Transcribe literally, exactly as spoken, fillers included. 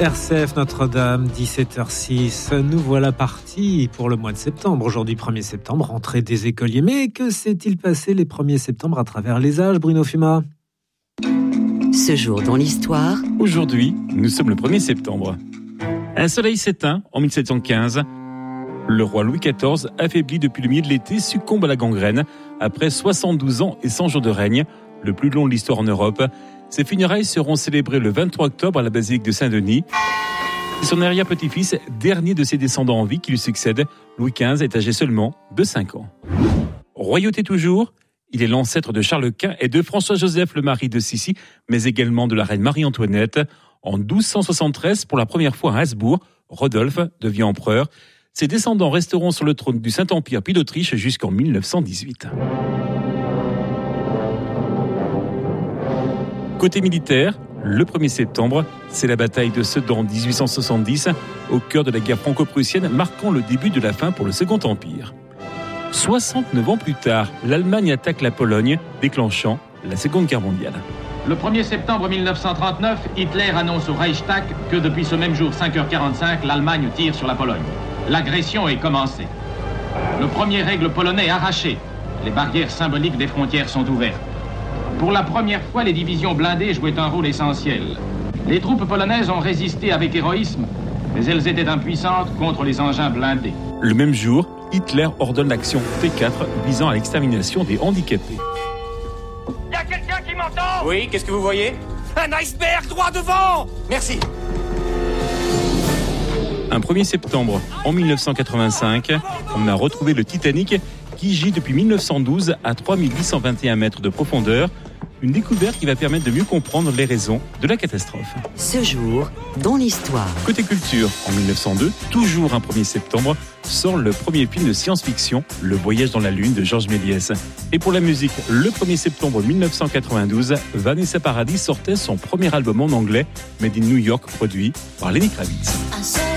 R C F Notre-Dame, dix-sept heures six. Nous voilà partis pour le mois de septembre. Aujourd'hui, premier septembre, rentrée des écoliers. Mais que s'est-il passé les premiers septembre à travers les âges, Bruno Fuma ? Ce jour dans l'histoire. Aujourd'hui, nous sommes le premier septembre. Un soleil s'éteint en mille sept cent quinze. Le roi Louis quatorze, affaibli depuis le milieu de l'été, succombe à la gangrène après soixante-douze ans et cent jours de règne, le plus long de l'histoire en Europe. Ses funérailles seront célébrées le vingt-trois octobre à la basilique de Saint-Denis. C'est son arrière-petit-fils, dernier de ses descendants en vie, qui lui succède. Louis quinze est âgé seulement de cinq ans. Royauté toujours, il est l'ancêtre de Charles Quint et de François-Joseph, le mari de Sissi, mais également de la reine Marie-Antoinette. En douze cent soixante-treize, pour la première fois à Habsbourg, Rodolphe devient empereur. Ses descendants resteront sur le trône du Saint-Empire puis d'Autriche jusqu'en mille neuf cent dix-huit. Côté militaire, le premier septembre, c'est la bataille de Sedan en dix-huit cent soixante-dix, au cœur de la guerre franco-prussienne, marquant le début de la fin pour le Second Empire. soixante-neuf ans plus tard, l'Allemagne attaque la Pologne, déclenchant la Seconde Guerre mondiale. Le premier septembre mille neuf cent trente-neuf, Hitler annonce au Reichstag que depuis ce même jour, cinq heures quarante-cinq, l'Allemagne tire sur la Pologne. L'agression est commencée. Le premier aigle polonais est arraché. Les barrières symboliques des frontières sont ouvertes. Pour la première fois, les divisions blindées jouaient un rôle essentiel. Les troupes polonaises ont résisté avec héroïsme, mais elles étaient impuissantes contre les engins blindés. Le même jour, Hitler ordonne l'action T quatre visant à l'extermination des handicapés. Y a quelqu'un qui m'entend ? Oui, qu'est-ce que vous voyez ? Un iceberg droit devant ! Merci. Un premier septembre en mille neuf cent quatre-vingt-cinq, on a retrouvé le Titanic qui gît depuis mille neuf cent douze à trois mille huit cent vingt et un mètres de profondeur. Une découverte qui va permettre de mieux comprendre les raisons de la catastrophe. Ce jour dans l'histoire. Côté culture, en mille neuf cent deux, toujours un premier septembre, sort le premier film de science-fiction, Le Voyage dans la Lune de Georges Méliès. Et pour la musique, le premier septembre mille neuf cent quatre-vingt-douze, Vanessa Paradis sortait son premier album en anglais, Made in New York, produit par Lenny Kravitz.